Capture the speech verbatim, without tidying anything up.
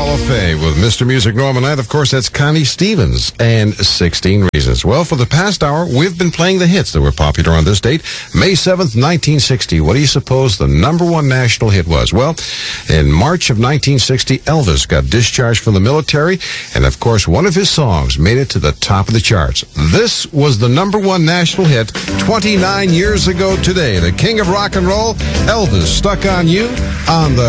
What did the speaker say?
Hall of Fame with Mister Music Norman Knight. Of course, that's Connie Stevens and sixteen Reasons. Well, for the past hour, we've been playing the hits that were popular on this date, May seventh, nineteen sixty. What do you suppose the number one national hit was? Well, in March of nineteen sixty, Elvis got discharged from the military, and of course, one of his songs made it to the top of the charts. This was the number one national hit twenty-nine years ago today. The king of rock and roll, Elvis, Stuck on You, on the